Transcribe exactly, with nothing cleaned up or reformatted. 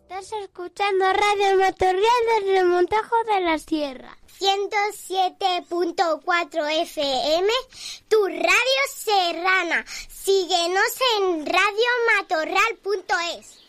Estás escuchando Radio Matorral desde Montajo de la Sierra. ciento siete punto cuatro F M, tu radio serrana. Síguenos en radio matorral punto es.